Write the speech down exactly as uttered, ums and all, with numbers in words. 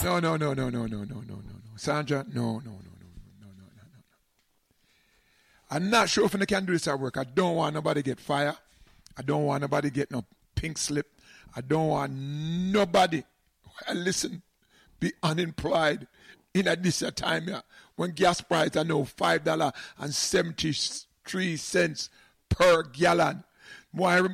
No, no, no, no, no, no, no, no, no, no. Sandra, no, no, no, no, no, no, no, no, no. I'm not sure if I can do this at work. I don't want nobody get fired. I don't want nobody get no pink slip. I don't want nobody, listen, be unemployed in a this time here. When gas price I know five dollars and seventy-three cents per gallon. Why